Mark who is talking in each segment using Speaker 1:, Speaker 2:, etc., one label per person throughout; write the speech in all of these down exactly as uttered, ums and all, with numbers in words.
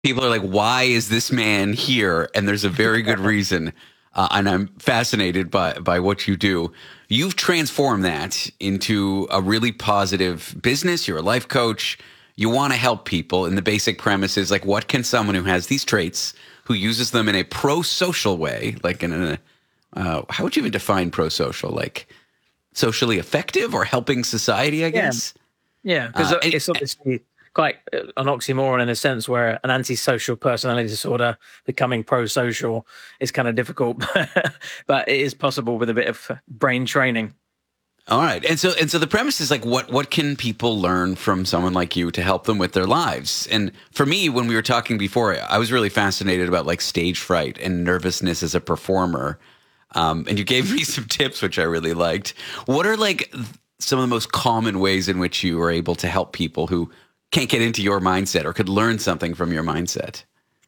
Speaker 1: People are like, why is this man here? And there's a very good reason. Uh, and I'm fascinated by, by what you do. You've transformed that into a really positive business. You're a life coach. You want to help people. And the basic premise is like, what can someone who has these traits, who uses them in a pro-social way, like in a, uh, how would you even define pro-social? Like socially effective or helping society, I guess?
Speaker 2: Yeah, because
Speaker 1: Uh,
Speaker 2: yeah, it's obviously quite an oxymoron in a sense, where an antisocial personality disorder becoming pro-social is kind of difficult, but it is possible with a bit of brain training.
Speaker 1: All right. And so and so the premise is like, what what can people learn from someone like you to help them with their lives? And for me, when we were talking before, I was really fascinated about like stage fright and nervousness as a performer. Um, and you gave me some tips, which I really liked. What are like some of the most common ways in which you are able to help people who can't get into your mindset or could learn something from your mindset?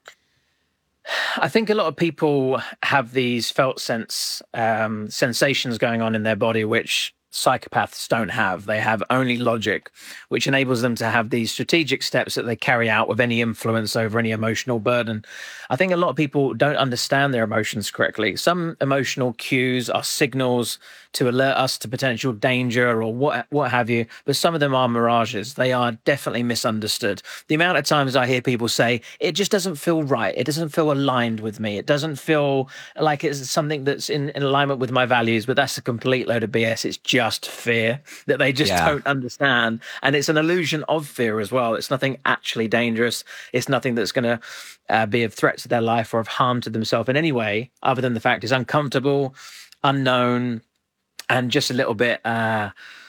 Speaker 2: I think a lot of people have these felt sense um, sensations going on in their body, which psychopaths don't have. They have only logic, which enables them to have these strategic steps that they carry out with any influence over any emotional burden. I think a lot of people don't understand their emotions correctly. Some emotional cues are signals to alert us to potential danger or what what have you, but some of them are mirages. They are definitely misunderstood. The amount of times I hear people say, it just doesn't feel right. It doesn't feel aligned with me. It doesn't feel like it's something that's in, in alignment with my values, but that's a complete load of B S. It's just fear that they just
Speaker 1: Yeah.
Speaker 2: don't understand. And it's an illusion of fear as well. It's nothing actually dangerous. It's nothing that's going to uh, be of threat to their life or of harm to themselves in any way, other than the fact it's uncomfortable, unknown, and just a little bit uh,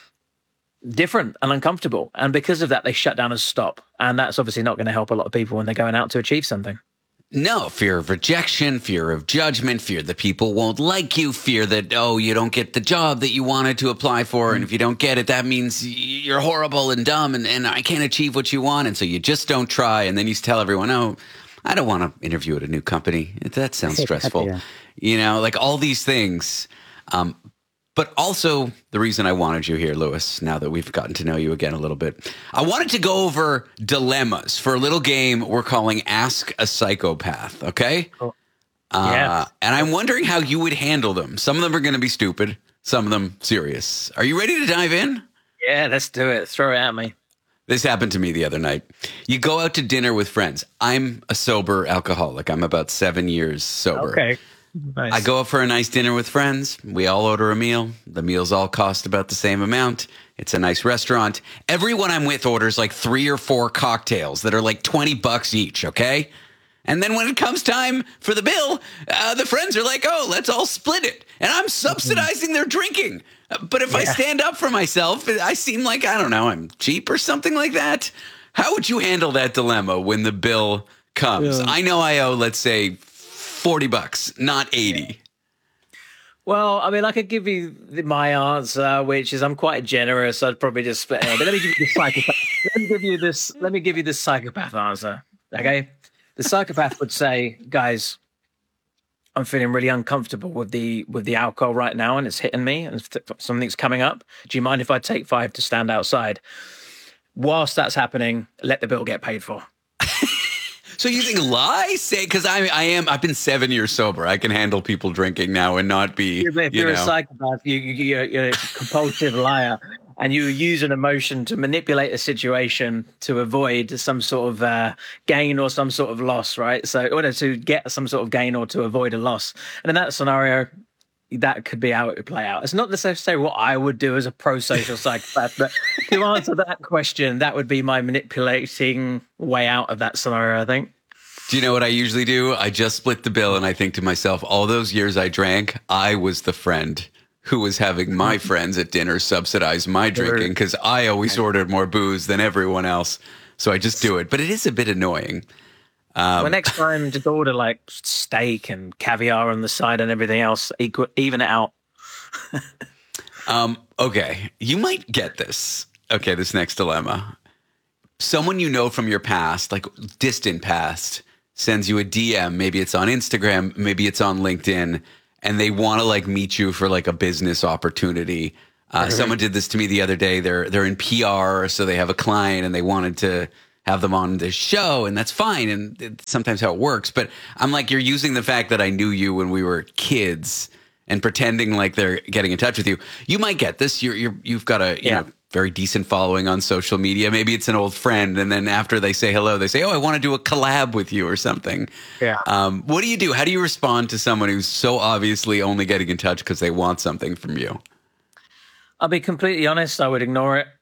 Speaker 2: different and uncomfortable. And because of that, they shut down and stop. And that's obviously not going to help a lot of people when they're going out to achieve something.
Speaker 1: No, fear of rejection, fear of judgment, fear that people won't like you, fear that, oh, you don't get the job that you wanted to apply for. And if you don't get it, that means you're horrible and dumb and, and I can't achieve what you want. And so you just don't try. And then you tell everyone, oh, I don't want to interview at a new company. That sounds stressful.
Speaker 2: Yeah.
Speaker 1: You know, like all these things. Um, But also the reason I wanted you here, Lewis, now that we've gotten to know you again a little bit, I wanted to go over dilemmas for a little game we're calling Ask a Psychopath, okay?
Speaker 2: Cool.
Speaker 1: Uh,
Speaker 2: Yeah.
Speaker 1: And I'm wondering how you would handle them. Some of them are going to be stupid, some of them serious. Are you ready to dive in?
Speaker 2: Yeah, let's do it. Throw it at me.
Speaker 1: This happened to me the other night. You go out to dinner with friends. I'm a sober alcoholic. I'm about seven years sober.
Speaker 2: Okay. Nice.
Speaker 1: I go out for a nice dinner with friends. We all order a meal. The meals all cost about the same amount. It's a nice restaurant. Everyone I'm with orders like three or four cocktails that are like twenty bucks each, okay? And then when it comes time for the bill, uh, the friends are like, oh, let's all split it. And I'm subsidizing their drinking. But if I
Speaker 2: Yeah.
Speaker 1: stand up for myself, I seem like, I don't know, I'm cheap or something like that. How would you handle that dilemma when the bill comes?
Speaker 2: Yeah.
Speaker 1: I know I owe, let's say, forty bucks, not eighty.
Speaker 2: Well, I mean, I could give you the- my answer, which is I'm quite generous. I'd probably just split it. But let me give you the psychopath. let me give you this. Let me give you the psychopath answer. Okay, the psychopath would say, "Guys, I'm feeling really uncomfortable with the with the alcohol right now, and it's hitting me, and something's coming up. Do you mind if I take five to stand outside? Whilst that's happening, let the bill get paid for."
Speaker 1: So you think lie? Say, because I, I am, I've been seven years sober. I can handle people drinking now and not be,
Speaker 2: If
Speaker 1: you
Speaker 2: you're
Speaker 1: know.
Speaker 2: a psychopath, you, you, you're, you're a compulsive liar, and you use an emotion to manipulate a situation to avoid some sort of uh, gain or some sort of loss, right? So, in order to get some sort of gain or to avoid a loss. And in that scenario, that could be how it would play out. It's not necessarily what I would do as a pro-social psychopath, but to answer that question, that would be my manipulating way out of that scenario, I think.
Speaker 1: Do you know what I usually do? I just split the bill and I think to myself, all those years I drank, I was the friend who was having my friends at dinner subsidize my drinking because I always ordered more booze than everyone else. So I just do it. But it is a bit annoying. Um,
Speaker 2: Well, next time, just order like steak and caviar on the side and everything else, equal, even it out.
Speaker 1: um, okay, you might get this. Okay, this next dilemma. Someone you know from your past, like distant past, sends you a D M. Maybe it's on Instagram, maybe it's on LinkedIn, and they want to like meet you for like a business opportunity. Uh, someone did this to me the other day. They're they're in P R, so they have a client and they wanted to have them on this show, and that's fine. And it's sometimes how it works. But I'm like, you're using the fact that I knew you when we were kids and pretending like they're getting in touch with you. You might get this. You're, you're you've got a you
Speaker 2: Yeah.
Speaker 1: know very decent following on social media. Maybe it's an old friend, and then after they say hello, they say, "Oh, I want to do a collab with you" or something.
Speaker 2: Yeah.
Speaker 1: Um, what do you do? How do you respond to someone who's so obviously only getting in touch because they want something from you?
Speaker 2: I'll be completely honest. I would ignore it.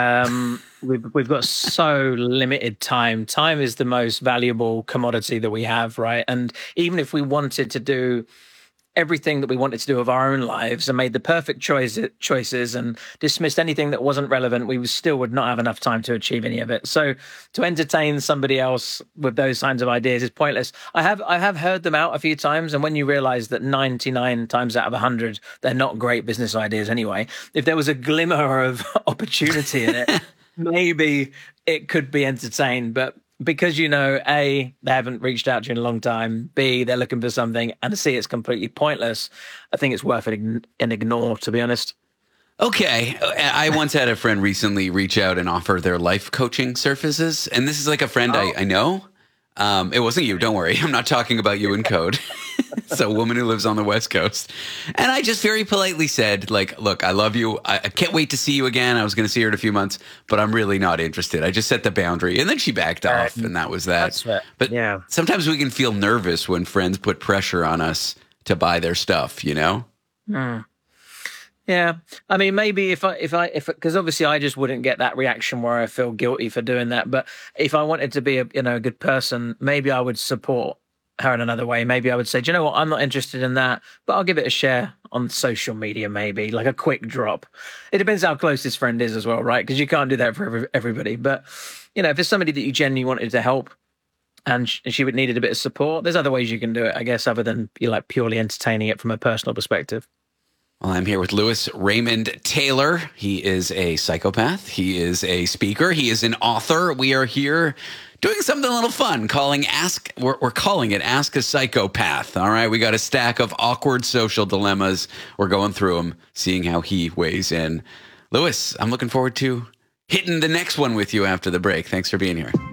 Speaker 2: Um, we've we've got so limited time. Time is the most valuable commodity that we have, right? And even if we wanted to do everything that we wanted to do of our own lives and made the perfect choice, choices and dismissed anything that wasn't relevant, we still would not have enough time to achieve any of it. So to entertain somebody else with those kinds of ideas is pointless. I have I have heard them out a few times, and when you realize that ninety-nine times out of one hundred, they're not great business ideas anyway, if there was a glimmer of opportunity in it, maybe it could be entertained. But because, you know, A, they haven't reached out to you in a long time, B, they're looking for something, and C, it's completely pointless, I think it's worth an ignore, to be honest.
Speaker 1: Okay. I once had a friend recently reach out and offer their life coaching services. And this is like a friend
Speaker 2: Oh.
Speaker 1: I, I know. Um, it wasn't you. Don't worry. I'm not talking about you in code. It's a woman who lives on the West Coast. And I just very politely said, like, look, I love you. I, I can't wait to see you again. I was going to see her in a few months, but I'm really not interested. I just set the boundary. And then she backed off, and that was that.
Speaker 2: That's fair.
Speaker 1: But
Speaker 2: Yeah.
Speaker 1: sometimes we can feel nervous when friends put pressure on us to buy their stuff, you know?
Speaker 2: Mm. Yeah, I mean, maybe if I, if I, if because obviously I just wouldn't get that reaction where I feel guilty for doing that. But if I wanted to be a, you know, a good person, maybe I would support her in another way. Maybe I would say, do you know what, I'm not interested in that, but I'll give it a share on social media, maybe like a quick drop. It depends how close this friend is as well, right? Because you can't do that for every, everybody. But you know, if it's somebody that you genuinely wanted to help, and she would needed a bit of support, there's other ways you can do it, I guess, other than you like purely entertaining it from a personal perspective.
Speaker 1: Well, I'm here with Louis Raymond Taylor. He is a psychopath. He is a speaker. He is an author. We are here doing something a little fun, calling Ask. We're, we're calling it Ask a Psychopath. All right, we got a stack of awkward social dilemmas. We're going through them, seeing how he weighs in. Louis, I'm looking forward to hitting the next one with you after the break. Thanks for being here.